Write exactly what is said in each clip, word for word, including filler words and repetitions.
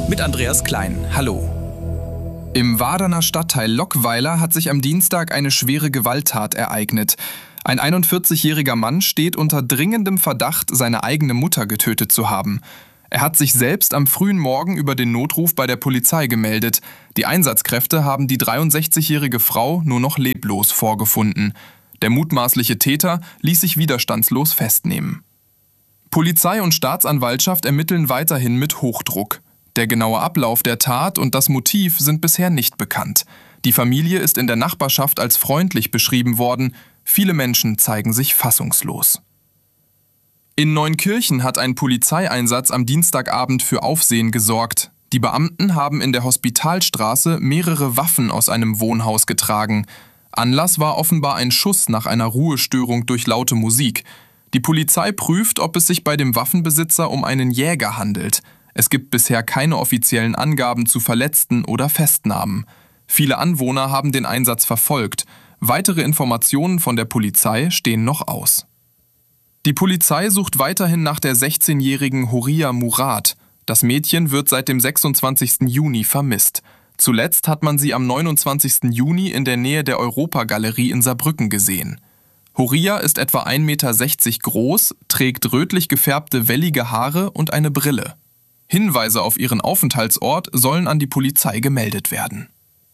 mit Andreas Klein. Hallo. Im Waderner Stadtteil Lockweiler hat sich am Dienstag eine schwere Gewalttat ereignet. Ein einundvierzigjähriger Mann steht unter dringendem Verdacht, seine eigene Mutter getötet zu haben. Er hat sich selbst am frühen Morgen über den Notruf bei der Polizei gemeldet. Die Einsatzkräfte haben die dreiundsechzigjährige Frau nur noch leblos vorgefunden. Der mutmaßliche Täter ließ sich widerstandslos festnehmen. Polizei und Staatsanwaltschaft ermitteln weiterhin mit Hochdruck. Der genaue Ablauf der Tat und das Motiv sind bisher nicht bekannt. Die Familie ist in der Nachbarschaft als freundlich beschrieben worden. Viele Menschen zeigen sich fassungslos. In Neunkirchen hat ein Polizeieinsatz am Dienstagabend für Aufsehen gesorgt. Die Beamten haben in der Hospitalstraße mehrere Waffen aus einem Wohnhaus getragen. Anlass war offenbar ein Schuss nach einer Ruhestörung durch laute Musik. Die Polizei prüft, ob es sich bei dem Waffenbesitzer um einen Jäger handelt. Es gibt bisher keine offiziellen Angaben zu Verletzten oder Festnahmen. Viele Anwohner haben den Einsatz verfolgt. Weitere Informationen von der Polizei stehen noch aus. Die Polizei sucht weiterhin nach der sechzehnjährigen Horia Murad. Das Mädchen wird seit dem sechsundzwanzigsten Juni vermisst. Zuletzt hat man sie am neunundzwanzigsten Juni in der Nähe der Europagalerie in Saarbrücken gesehen. Horia ist etwa ein Meter sechzig groß, trägt rötlich gefärbte wellige Haare und eine Brille. Hinweise auf ihren Aufenthaltsort sollen an die Polizei gemeldet werden.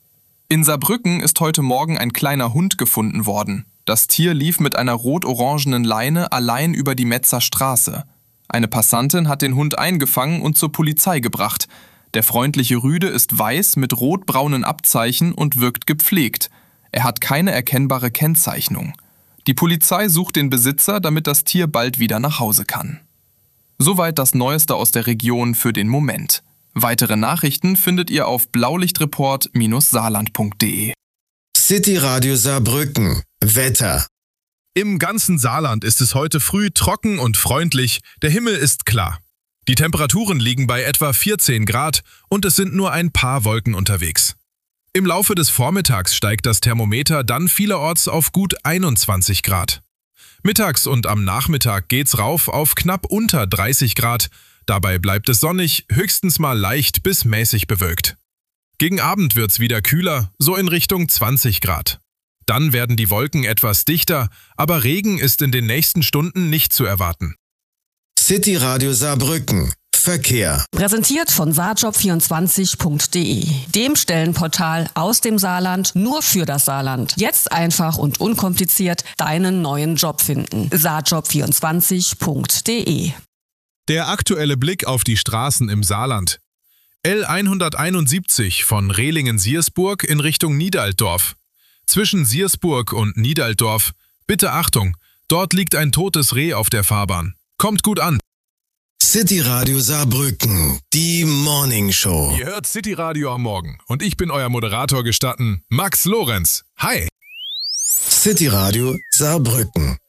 In Saarbrücken ist heute Morgen ein kleiner Hund gefunden worden. Das Tier lief mit einer rot-orangenen Leine allein über die Metzer Straße. Eine Passantin hat den Hund eingefangen und zur Polizei gebracht. Der freundliche Rüde ist weiß mit rotbraunen Abzeichen und wirkt gepflegt. Er hat keine erkennbare Kennzeichnung. Die Polizei sucht den Besitzer, damit das Tier bald wieder nach Hause kann. Soweit das Neueste aus der Region für den Moment. Weitere Nachrichten findet ihr auf blaulichtreport Bindestrich saarland Punkt de. City Radio Saarbrücken. Wetter. Im ganzen Saarland ist es heute früh trocken und freundlich. Der Himmel ist klar. Die Temperaturen liegen bei etwa vierzehn Grad und es sind nur ein paar Wolken unterwegs. Im Laufe des Vormittags steigt das Thermometer dann vielerorts auf gut einundzwanzig Grad. Mittags und am Nachmittag geht's rauf auf knapp unter dreißig Grad. Dabei bleibt es sonnig, höchstens mal leicht bis mäßig bewölkt. Gegen Abend wird's wieder kühler, so in Richtung zwanzig Grad. Dann werden die Wolken etwas dichter, aber Regen ist in den nächsten Stunden nicht zu erwarten. City Radio Saarbrücken. Verkehr. Präsentiert von saarjob vierundzwanzig Punkt de, dem Stellenportal aus dem Saarland nur für das Saarland. Jetzt einfach und unkompliziert deinen neuen Job finden. saarjob vierundzwanzig Punkt de. Der aktuelle Blick auf die Straßen im Saarland. L hunderteinundsiebzig von Rehlingen-Siersburg in Richtung Niedaltdorf. Zwischen Siersburg und Niedaltdorf. Bitte Achtung, dort liegt ein totes Reh auf der Fahrbahn. Kommt gut an. City Radio Saarbrücken, die Morning Show. Ihr hört City Radio am Morgen und ich bin euer Moderator gestatten, Max Lorenz. Hi! City Radio Saarbrücken.